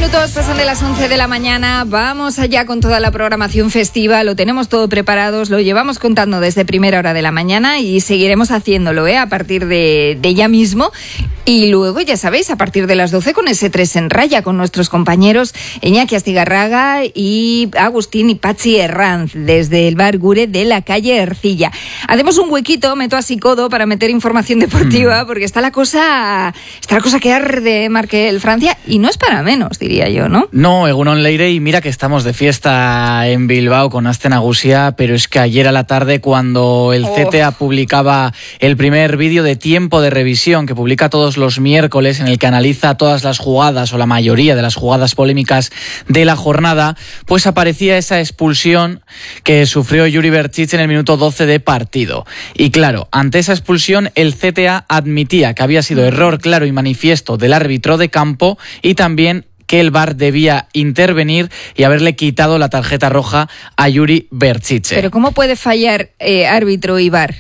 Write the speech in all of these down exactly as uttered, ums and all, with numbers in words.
minutos pasan de las once de la mañana. Vamos allá con toda la programación festiva. Lo tenemos todo preparado. Lo llevamos contando desde primera hora de la mañana y seguiremos haciéndolo ¿eh? a partir de, de ya mismo. Y luego, ya sabéis, a partir de las doce con ese tres en raya con nuestros compañeros Iñaki Astigarraga y Agustín y Patxi Herranz desde el bar Gure de la calle Ercilla. Hacemos un huequito, meto así codo para meter información deportiva mm. porque está la cosa está la cosa que arde, Markel, Francia, y no es para menos, diría yo, ¿no? No, Egunon Leire, y mira que estamos de fiesta en Bilbao con Aste Nagusia, pero es que ayer a la tarde cuando el oh. C T A publicaba el primer vídeo de tiempo de revisión que publica todos los miércoles en el que analiza todas las jugadas o la mayoría de las jugadas polémicas de la jornada, pues aparecía esa expulsión que sufrió Yuri Berchiche en el minuto doce de partido. Y claro, ante esa expulsión el C T A admitía que había sido error claro y manifiesto del árbitro de campo y también que el V A R debía intervenir y haberle quitado la tarjeta roja a Yuri Berchiche. ¿Pero cómo puede fallar eh, árbitro y V A R?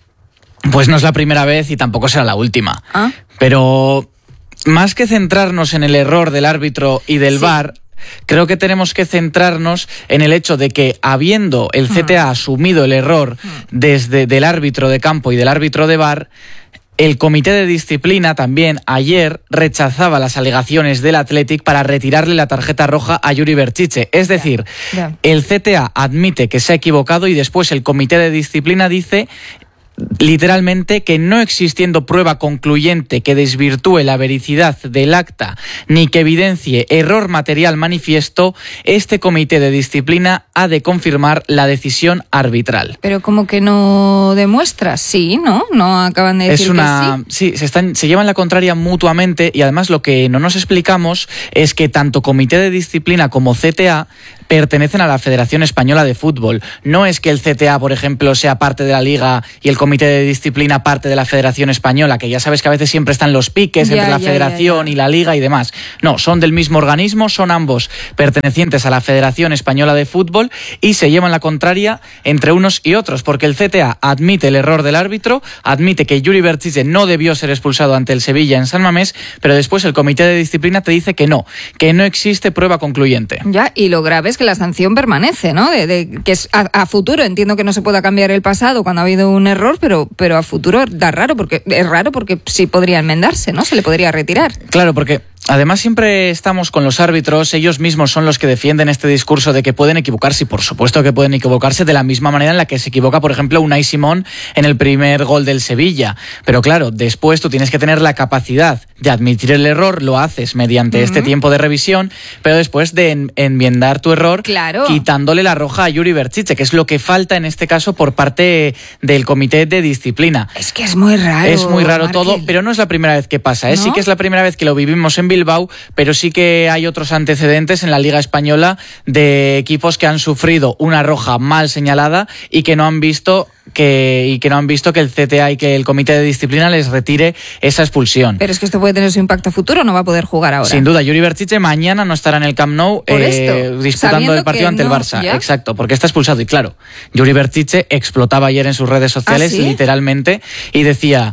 Pues no es la primera vez y tampoco será la última. ¿Ah? Pero más que centrarnos en el error del árbitro y del sí. V A R, creo que tenemos que centrarnos en el hecho de que, habiendo el C T A asumido el error desde del árbitro de campo y del árbitro de V A R, el comité de disciplina también ayer rechazaba las alegaciones del Athletic para retirarle la tarjeta roja a Yuri Berchiche. Es decir, yeah, yeah. el C T A admite que se ha equivocado y después el comité de disciplina dice literalmente que no existiendo prueba concluyente que desvirtúe la vericidad del acta ni que evidencie error material manifiesto, este comité de disciplina ha de confirmar la decisión arbitral. Pero como que no demuestra, sí, ¿no? No acaban de decir es una, que sí. Sí, se, están, se llevan la contraria mutuamente y además lo que no nos explicamos es que tanto comité de disciplina como C T A pertenecen a la Federación Española de Fútbol. No es que el C T A, por ejemplo, sea parte de la Liga y el Comité de Disciplina parte de la Federación Española, que ya sabes que a veces siempre están los piques ya, entre la ya, Federación ya, ya. y la Liga y demás. No, son del mismo organismo, son ambos pertenecientes a la Federación Española de Fútbol y se llevan la contraria entre unos y otros, porque el C T A admite el error del árbitro, admite que Yuri Berchiche no debió ser expulsado ante el Sevilla en San Mamés, pero después el Comité de Disciplina te dice que no, que no existe prueba concluyente. Ya, y lo grave es que la sanción permanece, ¿no? De, de, que es a, a futuro. Entiendo que no se pueda cambiar el pasado cuando ha habido un error, pero, pero a futuro da raro, porque es raro porque sí podría enmendarse, ¿no? Se le podría retirar. Claro, porque además siempre estamos con los árbitros, ellos mismos son los que defienden este discurso de que pueden equivocarse, y por supuesto que pueden equivocarse de la misma manera en la que se equivoca, por ejemplo, Unai Simón en el primer gol del Sevilla. Pero claro, después tú tienes que tener la capacidad de admitir el error, lo haces mediante uh-huh. este tiempo de revisión, pero después de en, enmendar tu error, claro. quitándole la roja a Yuri Berchiche, que es lo que falta en este caso por parte del comité de disciplina. Es que es muy raro. Es muy raro Markel. todo, pero no es la primera vez que pasa, ¿eh? ¿No? Sí que es la primera vez que lo vivimos en Bilbao, pero sí que hay otros antecedentes en la Liga Española de equipos que han sufrido una roja mal señalada y que no han visto que y que no han visto que el C T A y que el comité de disciplina les retire esa expulsión. Pero es que esto puede tener su impacto futuro, no va a poder jugar ahora. Sin duda, Yuri Berchiche mañana no estará en el Camp Nou eh, disputando el partido ante no, el Barça. ¿Ya? Exacto, porque está expulsado. Y claro, Yuri Berchiche explotaba ayer en sus redes sociales, ¿ah, sí? literalmente, y decía...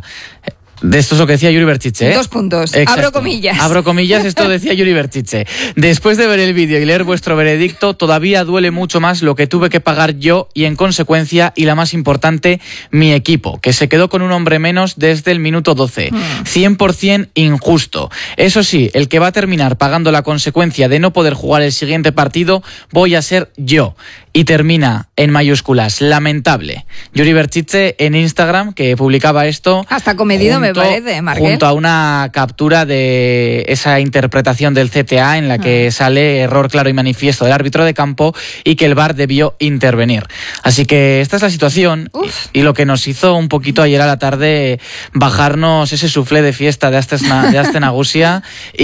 De esto es lo que decía Yuri Berchiche, ¿eh? Dos puntos. Exacto. Abro comillas. Abro comillas, esto decía Yuri Berchiche. Después de ver el vídeo y leer vuestro veredicto, todavía duele mucho más lo que tuve que pagar yo y, en consecuencia, y la más importante, mi equipo, que se quedó con un hombre menos desde el minuto doce. cien por ciento injusto. Eso sí, el que va a terminar pagando la consecuencia de no poder jugar el siguiente partido voy a ser yo. Y termina en mayúsculas, lamentable. Yuri Berchiche en Instagram, que publicaba esto... Hasta comedido junto, me parece, Markel. Junto a una captura de esa interpretación del C T A en la que ah. sale error claro y manifiesto del árbitro de campo y que el V A R debió intervenir. Así que esta es la situación y, y lo que nos hizo un poquito ayer a la tarde bajarnos ese suflé de fiesta de Aste Nagusia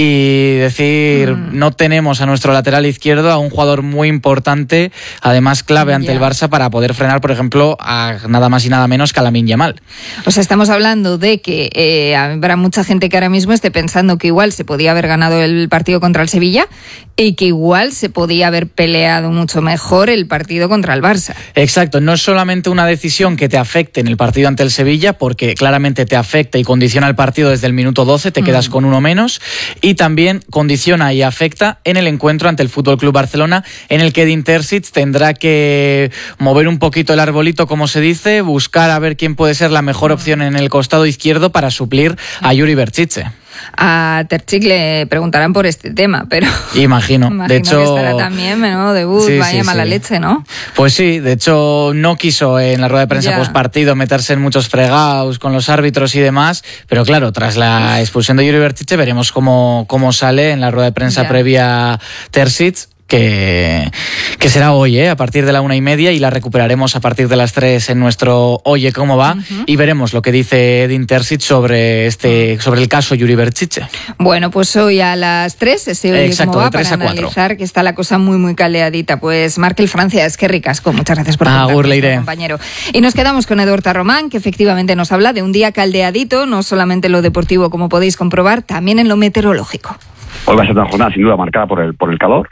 y decir, mm. no tenemos a nuestro lateral izquierdo a un jugador muy importante, además más clave ante yeah. el Barça para poder frenar, por ejemplo, a nada más y nada menos que a Lamine Yamal. O sea, estamos hablando de que eh, habrá mucha gente que ahora mismo esté pensando que igual se podía haber ganado el partido contra el Sevilla y que igual se podía haber peleado mucho mejor el partido contra el Barça. Exacto, no es solamente una decisión que te afecte en el partido ante el Sevilla, porque claramente te afecta y condiciona el partido desde el minuto doce, te quedas mm. con uno menos, y también condiciona y afecta en el encuentro ante el F C Barcelona, en el que Edin Terzic tendrá que mover un poquito el arbolito, como se dice, buscar a ver quién puede ser la mejor opción en el costado izquierdo para suplir a Yuri Berchiche. A Terzic le preguntarán por este tema, pero imagino, imagino de hecho que estará también, menudo debut, sí, vaya sí, mala sí. leche, ¿no? Pues sí, de hecho no quiso en la rueda de prensa post partido meterse en muchos fregados con los árbitros y demás, pero claro, tras la expulsión de Yuri Berchiche veremos cómo, cómo sale en la rueda de prensa ya. previa Terzic. Que, que será hoy, ¿eh? A partir de la una y media, y la recuperaremos a partir de las tres en nuestro Oye Cómo Va, uh-huh. y veremos lo que dice Edin Terzic sobre este sobre el caso Yuri Berchiche. Bueno, pues hoy a las tres ese Oye Exacto, Cómo Va para analizar que está la cosa muy muy caldeadita. Pues Markel Francia, es que ricasco. Muchas gracias por contarnos, compañero. Y nos quedamos con Eduardo Román, que efectivamente nos habla de un día caldeadito, no solamente en lo deportivo, como podéis comprobar, también en lo meteorológico. Hoy va a ser una jornada sin duda marcada por el por el calor,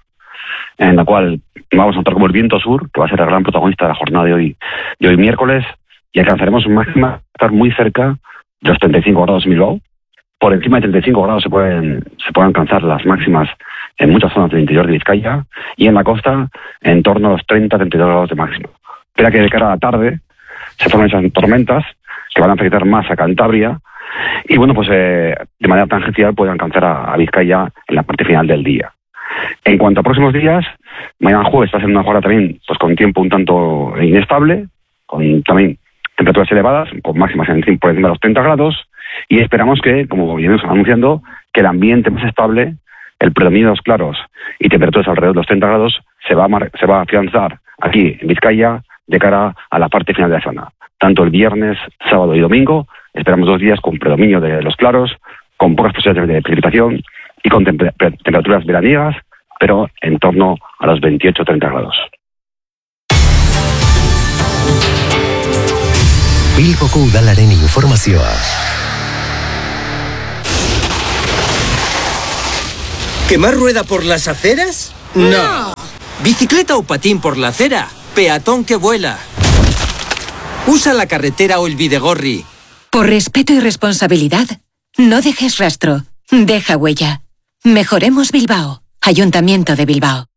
en la cual vamos a notar como el viento sur, que va a ser el gran protagonista de la jornada de hoy, de hoy miércoles, y alcanzaremos un máxima estar muy cerca de los treinta y cinco grados en Bilbao. Por encima de treinta y cinco grados se pueden se pueden alcanzar las máximas en muchas zonas del interior de Vizcaya, y en la costa en torno a los treinta a treinta y dos grados de máximo. Espera que de cara a la tarde se formen esas tormentas que van a afectar más a Cantabria, y bueno, pues eh, de manera tangencial pueden alcanzar a, a Vizcaya en la parte final del día. En cuanto a próximos días, mañana jueves va a ser una jornada también pues con tiempo un tanto inestable, con también temperaturas elevadas, con máximas en, por encima de los treinta grados, y esperamos que, como venimos anunciando, que el ambiente más estable, el predominio de los claros y temperaturas alrededor de los treinta grados se va a, mar, se va a afianzar aquí en Vizcaya de cara a la parte final de la semana. Tanto el viernes, sábado y domingo, esperamos dos días con predominio de los claros, con pocas posibilidades de precipitación y con temper- temperaturas veraniegas, pero en torno a los veintiocho a treinta grados. Bilboko Udalaren informazioa. ¿Quemar rueda por las aceras? No. ¿Bicicleta o patín por la acera? Peatón que vuela. Usa la carretera o el bidegorri. Por respeto y responsabilidad, no dejes rastro, deja huella. Mejoremos Bilbao. Ayuntamiento de Bilbao.